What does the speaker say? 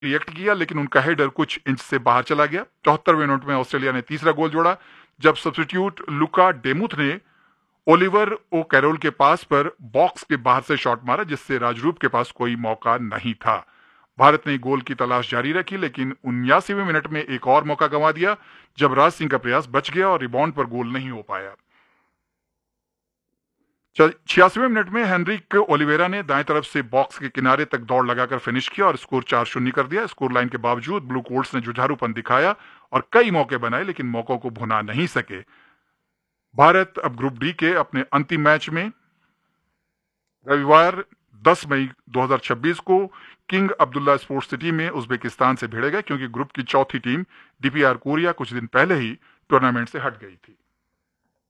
React किया, लेकिन उनका हेडर कुछ इंच से बाहर चला गया। 74वें मिनट में ऑस्ट्रेलिया ने तीसरा गोल जोड़ा, जब सब्स्टिट्यूट लुका डेमुथ ने ओलिवर ओ कैरोल के पास पर बॉक्स के बाहर से शॉट मारा, जिससे राजरूप के पास कोई मौका नहीं था। भारत ने गोल की तलाश जारी रखी, लेकिन 79वें मिनट में एक और मौका गंवा दिया, जब राज सिंह का प्रयास बच गया और रिबाउंड पर गोल नहीं हो पाया। 86वें मिनट में हेनरिक ओलिवेरा ने दाएं तरफ से बॉक्स के किनारे तक दौड़ लगाकर फिनिश किया और स्कोर 4-0 कर दिया। स्कोर लाइन के बावजूद ब्लू कोल्ट्स ने जुझारूपन दिखाया और कई मौके बनाए, लेकिन मौकों को भुना नहीं सके। भारत अब ग्रुप डी के अपने अंतिम मैच में रविवार 10 मई 2026 को किंग अब्दुल्ला स्पोर्ट्स सिटी में उज्बेकिस्तान से भिड़ेगा, क्योंकि ग्रुप की चौथी टीम डीपीआर कोरिया कुछ दिन पहले ही टूर्नामेंट से हट गई थी।